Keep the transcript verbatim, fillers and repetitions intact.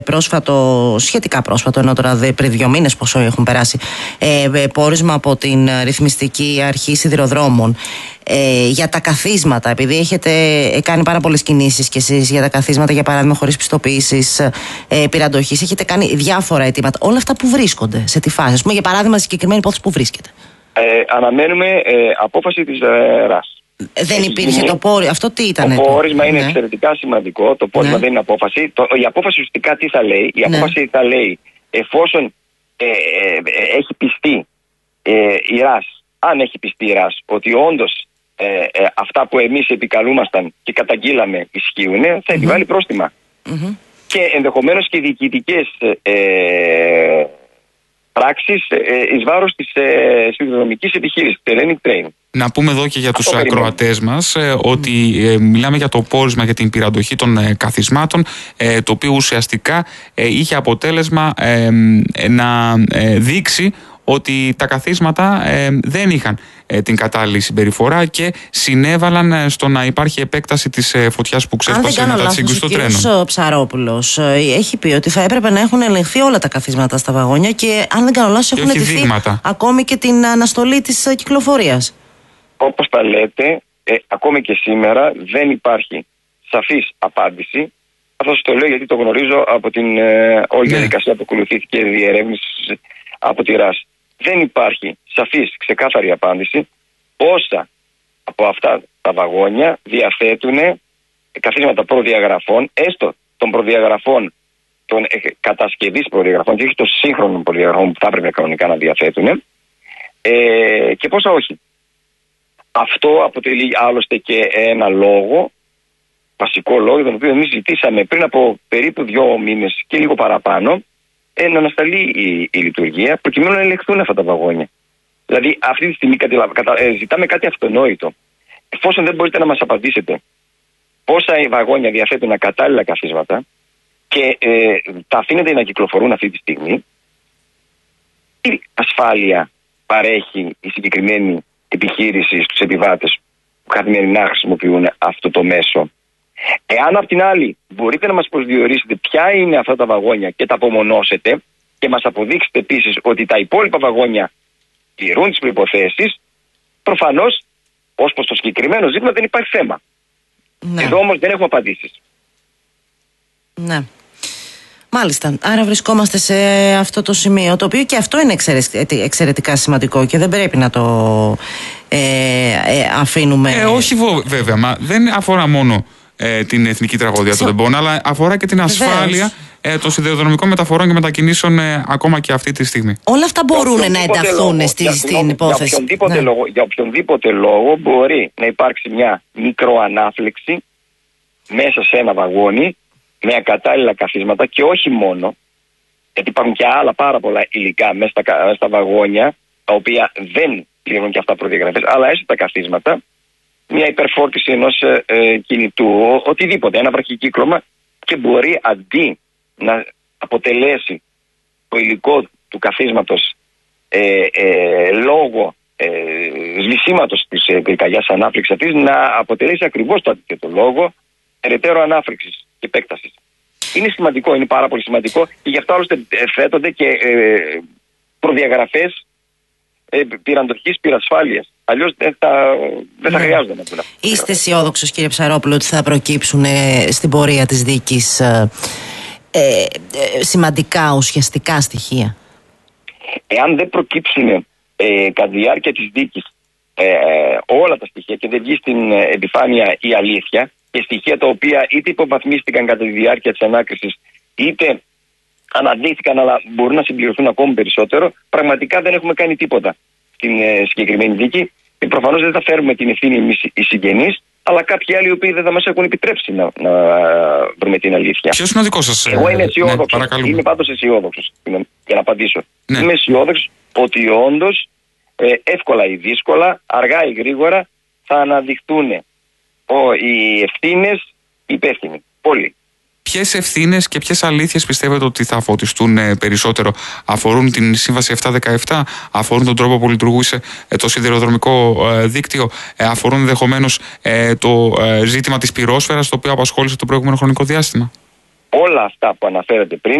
πρόσφατο, σχετικά πρόσφατο, ενώ τώρα δε, πριν δύο μήνες πόσο έχουν περάσει, ε, πόρισμα από την Ρυθμιστική Αρχή Σιδηροδρόμων ε, για τα καθίσματα, επειδή έχετε κάνει πάρα πολλές κινήσεις κι εσείς για τα καθίσματα, για παράδειγμα χωρίς πιστοποίησης ε, πυραντοχής, έχετε κάνει διάφορα αιτήματα. Όλα αυτά που βρίσκονται, σε τι φάση, ας πούμε, για παράδειγμα, στη συγκεκριμένη υπόθεση που βρίσκεται. Ε, αναμένουμε ε, απόφαση της ε, ΡΑΣ. Δεν υπήρχε το πόρισμα. Αυτό τι ήταν? Το πόρισμα είναι ναι. εξαιρετικά σημαντικό. Το πόρισμα ναι. δεν είναι απόφαση. Το, η απόφαση ουσιαστικά τι θα λέει? Η απόφαση ναι. θα λέει εφόσον ε, ε, ε, έχει πιστεί ε, η ΡΑΣ, αν έχει πιστεί η ΡΑΣ ότι όντως ε, ε, αυτά που εμείς επικαλούμασταν και καταγγείλαμε ισχύουν, θα επιβάλλει mm-hmm. πρόστιμα. Mm-hmm. Και ενδεχομένως και διοικητικές ε, ε, πράξεις ε, εις βάρος της ε, σιδηροδρομικής επιχείρησης, Hellenic Train. Να πούμε εδώ και για τους ακροατές μας ε, ότι ε, μιλάμε για το πόρισμα για την πυραντοχή των ε, καθισμάτων, ε, το οποίο ουσιαστικά ε, είχε αποτέλεσμα ε, ε, να ε, δείξει ότι τα καθίσματα ε, δεν είχαν ε, την κατάλληλη συμπεριφορά και συνέβαλαν ε, στο να υπάρχει επέκταση της ε, φωτιάς που ξέσπασε μετά τη σύγκρουση στο τρένο. Ο Ψαρόπουλος ε, έχει πει ότι θα έπρεπε να έχουν ελεγχθεί όλα τα καθίσματα στα βαγόνια και αν δεν κάνω λάθος έχουν αιτηθεί ακόμη και την αναστολή της ε, κυκλοφορίας. Όπως τα λέτε, ε, ακόμη και σήμερα δεν υπάρχει σαφής απάντηση. Αυτό το λέω γιατί το γνωρίζω από την ε, όλη ναι. διαδικασία που ακολουθήθηκε διερεύνηση από τη ΡΑΣ. Δεν υπάρχει σαφής, ξεκάθαρη απάντηση πόσα από αυτά τα βαγόνια διαθέτουν καθίσματα προδιαγραφών, έστω των προδιαγραφών, των ε, κατασκευής προδιαγραφών και όχι των σύγχρονων προδιαγραφών που θα έπρεπε κανονικά να διαθέτουν ε, και πόσα όχι. Αυτό αποτελεί άλλωστε και ένα λόγο, βασικό λόγο, τον οποίο εμείς ζητήσαμε πριν από περίπου δύο μήνες και λίγο παραπάνω, ε, να ανασταλεί η, η λειτουργία, προκειμένου να ελεγχθούν αυτά τα βαγόνια. Δηλαδή, αυτή τη στιγμή κατα, κατα, ε, ζητάμε κάτι αυτονόητο. Εφόσον δεν μπορείτε να μας απαντήσετε πόσα βαγόνια διαθέτουν ακατάλληλα καθίσματα και ε, τα αφήνετε να κυκλοφορούν αυτή τη στιγμή, τι ασφάλεια παρέχει η συγκεκριμένη επιχείρηση στους επιβάτες που καθημερινά χρησιμοποιούν αυτό το μέσο? Εάν απ' την άλλη μπορείτε να μας προσδιορίσετε ποια είναι αυτά τα βαγόνια και τα απομονώσετε και μας αποδείξετε επίσης ότι τα υπόλοιπα βαγόνια πληρούν τις προϋποθέσεις, προφανώς ως προς το συγκεκριμένο ζήτημα δεν υπάρχει θέμα. Ναι. Εδώ όμως δεν έχουμε απαντήσεις. Ναι. Μάλιστα. Άρα βρισκόμαστε σε αυτό το σημείο, το οποίο και αυτό είναι εξαιρετικά σημαντικό και δεν πρέπει να το ε, ε, αφήνουμε. Ε, όχι βέβαια, μα δεν αφορά μόνο ε, την εθνική τραγωδία των τεμπών, αλλά αφορά και την ασφάλεια ε, των σιδηροδρομικών μεταφορών και μετακινήσεων ε, ακόμα και αυτή τη στιγμή. Όλα αυτά μπορούν να ενταχθούν στη, για, στην υπόθεση. Για οποιονδήποτε, ναι. λόγο, για οποιονδήποτε λόγο μπορεί να υπάρξει μια μικροανάφλεξη μέσα σε ένα βαγόνι με ακατάλληλα καθίσματα και όχι μόνο, γιατί υπάρχουν και άλλα πάρα πολλά υλικά μέσα στα, μέσα στα βαγόνια, τα οποία δεν πληρώνουν και αυτά προδιαγραφές, αλλά έστω τα καθίσματα, μια υπερφόρτιση ενός ε, κινητού, ο, οτιδήποτε, ένα βραχικύκλωμα, και μπορεί αντί να αποτελέσει το υλικό του καθίσματος ε, ε, λόγω ε, σβησίματος της ε, πυρκαγιάς ανάφλεξης αυτής, να αποτελέσει ακριβώς το αντίθετο λόγο περαιτέρω ανάφλεξης και επέκτασης. Είναι σημαντικό, είναι πάρα πολύ σημαντικό και γι' αυτό άλλωστε θέτονται και ε, προδιαγραφές ε, πυραντοχής, πυρασφάλειας. Αλλιώς δεν θα, δεν θα ναι. χρειάζονται να πούνε. Είστε αισιόδοξος, κύριε Ψαρόπουλο, ότι θα προκύψουν ε, στην πορεία της δίκης ε, ε, ε, σημαντικά ουσιαστικά στοιχεία? Εάν δεν προκύψουν ε, κατά τη διάρκεια της δίκης ε, όλα τα στοιχεία και δεν βγει στην επιφάνεια η αλήθεια, και στοιχεία τα οποία είτε υποβαθμίστηκαν κατά τη διάρκεια της ανάκρισης, είτε αναδείχθηκαν αλλά μπορούν να συμπληρωθούν ακόμη περισσότερο, πραγματικά δεν έχουμε κάνει τίποτα στην ε, συγκεκριμένη δίκη. Και προφανώς δεν θα φέρουμε την ευθύνη εμείς οι συγγενείς, αλλά κάποιοι άλλοι οι οποίοι δεν θα μας έχουν επιτρέψει να, να βρούμε την αλήθεια. Ποιος είναι ο δικός σας? Εγώ είμαι αισιόδοξος. Ναι, είμαι πάντως αισιόδοξος. Για να απαντήσω. Ναι. Είμαι αισιόδοξος ότι όντως ε, εύκολα ή δύσκολα, αργά ή γρήγορα θα αναδειχθούν οι ευθύνες υπεύθυνοι. Όλοι. Ποιες ευθύνες και ποιες αλήθειες πιστεύετε ότι θα φωτιστούν ε, περισσότερο? Αφορούν την Σύμβαση επτακόσια δεκαεπτά, αφορούν τον τρόπο που λειτουργούσε ε, το σιδηροδρομικό ε, δίκτυο, ε, αφορούν ενδεχομένως ε, το ε, ζήτημα της πυρόσφαιρας, το οποίο απασχόλησε το προηγούμενο χρονικό διάστημα? όλα αυτά που αναφέρατε πριν